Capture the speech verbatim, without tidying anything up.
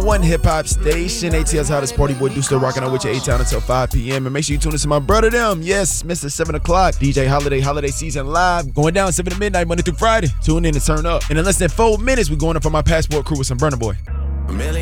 One hip hop station, A T L's hottest party boy, do still rocking out with your A-Town until five p.m. And make sure you tune in to my brother them. Yes, Mister seven o'clock, D J Holiday, Holiday Season Live. Going down seven to midnight, Monday through Friday. Tune in and turn up. And in less than four minutes, we're going up for my Passport crew with some Burna Boy. A million